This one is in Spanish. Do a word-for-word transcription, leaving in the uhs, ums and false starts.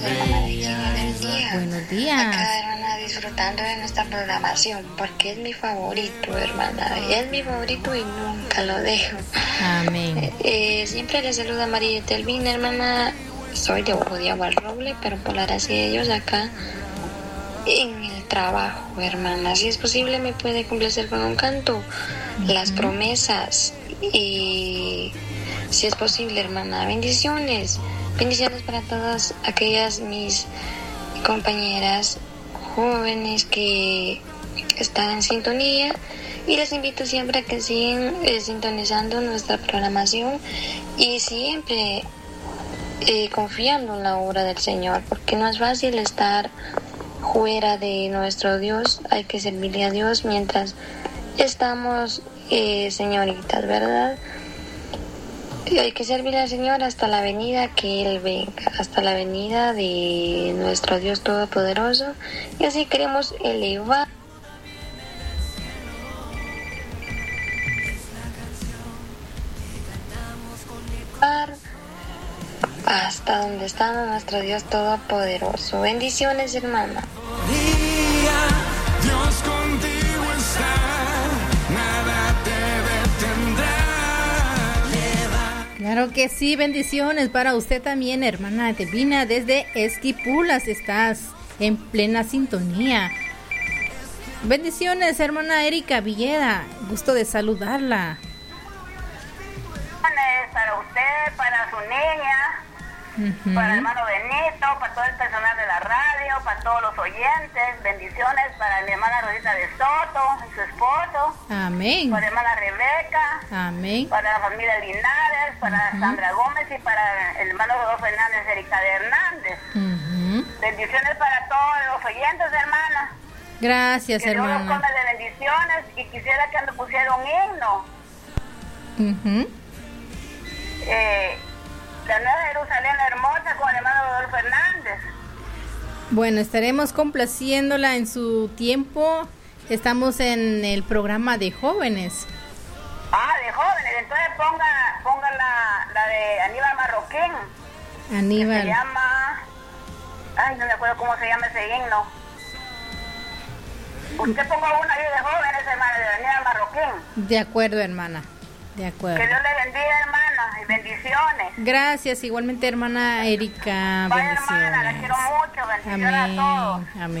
Buenos días. Acá, hermana, disfrutando de nuestra programación, porque es mi favorito, hermana. Es mi favorito y nunca lo dejo. Amén. Eh, eh, siempre le saluda María Telvin, hermana. Soy de Ojo de Agua Roble, pero por la gracia de Dios acá en el trabajo, hermana. Si es posible, me puede complacer con un canto. Uh-huh. Las promesas. Y si es posible, hermana, bendiciones. Bendiciones para todas aquellas mis compañeras jóvenes que están en sintonía, y les invito siempre a que sigan eh, sintonizando nuestra programación y siempre eh, confiando en la obra del Señor, porque no es fácil estar fuera de nuestro Dios. Hay que servirle a Dios mientras estamos eh, señoritas, ¿verdad? Y hay que servirle al Señor hasta la venida que Él venga, hasta la venida de nuestro Dios Todopoderoso. Y así queremos elevar hasta donde está nuestro Dios Todopoderoso. Bendiciones, hermana. Dios contigo está, nada te detendrá. Claro que sí, bendiciones para usted también, hermana Telvina, desde Esquipulas, estás en plena sintonía. Bendiciones, hermana Erika Villeda, gusto de saludarla. Para usted, para su niña, uh-huh. para el hermano Benito, para todo el personal de la radio, para todos los oyentes. Bendiciones para mi hermana Rosita de Soto y su esposo. Amén. Para la hermana Rebeca. Amén. Para la familia Linares, para uh-huh. Sandra Gómez y para el hermano Rodolfo Hernández, Erika de Hernández. Uh-huh. Bendiciones para todos los oyentes, hermana. Gracias, que hermana. Que Dios los come de bendiciones, y quisiera que me pusiera un himno. Uh-huh. Eh, la Nueva Jerusalén la Hermosa con el hermano Rodolfo Hernández. Bueno, estaremos complaciéndola en su tiempo. Estamos en el programa de jóvenes. Ah, de jóvenes. Entonces ponga, ponga la, la de Aníbal Marroquín. Aníbal. Que se llama... Ay, no me acuerdo cómo se llama ese himno. Usted ponga una ahí de jóvenes, hermana, de Aníbal Marroquín. De acuerdo, hermana. De acuerdo. Que Dios le bendiga, hermana, y bendiciones. Gracias, igualmente, hermana Erika. Vaya, hermana, la quiero mucho. Bendiciones Amén. a todos. Amén.